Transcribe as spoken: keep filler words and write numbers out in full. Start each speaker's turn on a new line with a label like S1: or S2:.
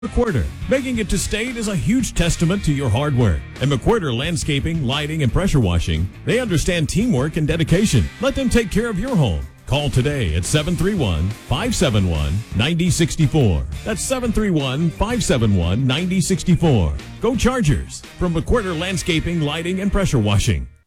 S1: McWhirter. Making it to state is a huge testament to your hard work. At McWhirter Landscaping, Lighting, and Pressure Washing, they understand teamwork and dedication. Let them take care of your home. Call today at seven three one, five seven one, nine zero six four. That's seven three one, five seven one, nine zero six four. Go Chargers from McWhirter Landscaping, Lighting, and Pressure Washing.